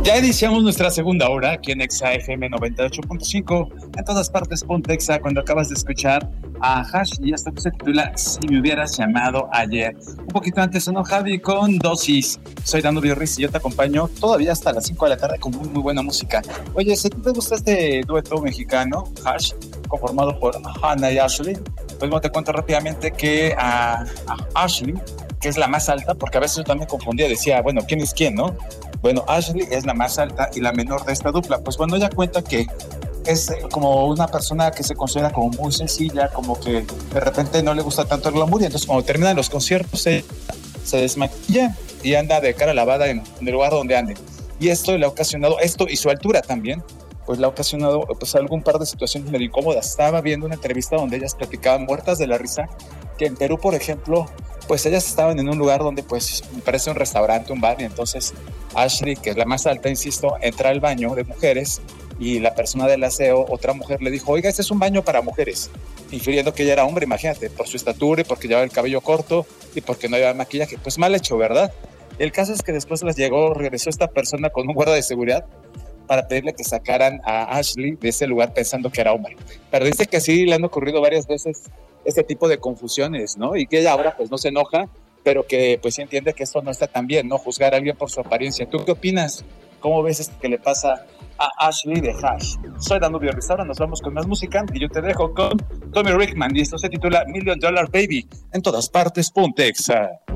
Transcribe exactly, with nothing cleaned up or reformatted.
Ya iniciamos nuestra segunda hora aquí en Exa F M noventa y ocho punto cinco, en todas partes ponte Exa, cuando acabas de escuchar a Hash y esto que se titula Si me hubieras llamado ayer. Un poquito antes sonó Javi con Dosis. Soy Dano Biorris y yo te acompaño todavía hasta las cinco de la tarde con muy muy buena música. Oye, si te gusta este dueto mexicano, Hash, conformado por Hannah y Ashley, pues bueno, te cuento rápidamente que a, a Ashley, que es la más alta, porque a veces yo también confundía, decía, bueno, ¿quién es quién, no? Bueno, Ashley es la más alta y la menor de esta dupla. Pues bueno, ella cuenta que es como una persona que se considera como muy sencilla, como que de repente no le gusta tanto el glamour, y entonces cuando terminan los conciertos se, se desmaquilla y anda de cara lavada en, en el lugar donde ande. Y esto le ha ocasionado, esto y su altura también, pues le ha ocasionado pues algún par de situaciones medio incómodas. Estaba viendo una entrevista donde ellas platicaban muertas de la risa, que en Perú, por ejemplo, pues ellas estaban en un lugar donde pues me parece un restaurante, un bar, y entonces Ashley, que es la más alta, insisto, entra al baño de mujeres y la persona del aseo, otra mujer, le dijo, oiga, este es un baño para mujeres, infiriendo que ella era hombre, imagínate, por su estatura y porque llevaba el cabello corto y porque no llevaba maquillaje. Pues mal hecho, ¿verdad? El caso es que después les llegó, regresó esta persona con un guarda de seguridad para pedirle que sacaran a Ashley de ese lugar pensando que era hombre. Pero dice que sí le han ocurrido varias veces este tipo de confusiones, ¿no? Y que ella ahora pues no se enoja, pero que pues sí entiende que esto no está tan bien, ¿no? Juzgar a alguien por su apariencia. ¿Tú qué opinas? ¿Cómo ves esto que le pasa a Ashley de Hash? Soy Danubio Ruiz, ahora nos vamos con más música y yo te dejo con Tommy Rickman y esto se titula Million Dollar Baby. En todas partes, ponte Exa.